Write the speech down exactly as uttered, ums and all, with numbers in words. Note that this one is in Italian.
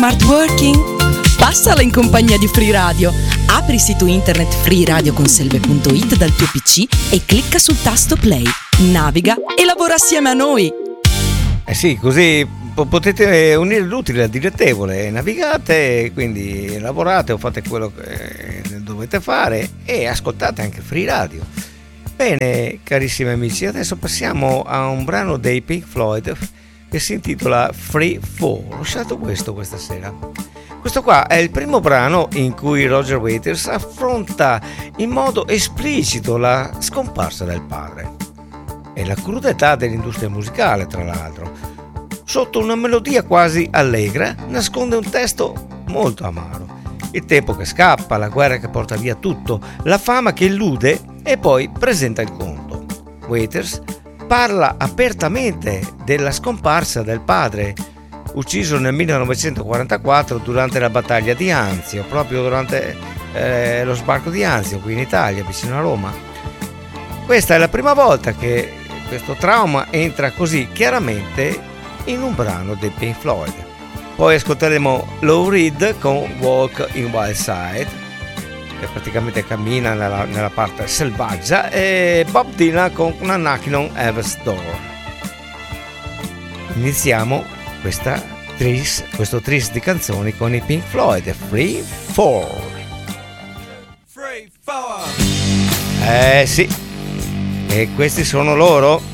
Smart working? Passala in compagnia di Free Radio. Apri il sito internet free radio conselve punto it dal tuo P C e clicca sul tasto play. Naviga e lavora assieme a noi. Eh sì, così po- potete unire l'utile al dilettevole. Navigate, quindi lavorate o fate quello che dovete fare e ascoltate anche Free Radio. Bene, carissimi amici, adesso passiamo a un brano dei Pink Floyd che si intitola Free Fall. Ho scelto questo questa sera. Questo qua è il primo brano in cui Roger Waters affronta in modo esplicito la scomparsa del padre e la crudetà dell'industria musicale, tra l'altro. Sotto una melodia quasi allegra nasconde un testo molto amaro. Il tempo che scappa, la guerra che porta via tutto, la fama che illude e poi presenta il conto. Waters parla apertamente della scomparsa del padre, ucciso nel millenovecentoquarantaquattro durante la battaglia di Anzio, proprio durante eh, lo sbarco di Anzio qui in Italia, vicino a Roma. Questa è la prima volta che questo trauma entra così chiaramente in un brano dei Pink Floyd. Poi ascolteremo Lou Reed con Walk in Wild Side, che praticamente cammina nella, nella parte selvaggia, e Bob Dylan con una Knockin' on Heaven's Door. Iniziamo questa tris, questo tris di canzoni con i Pink Floyd, Free Fall. Free Fall. Eh sì, e questi sono loro.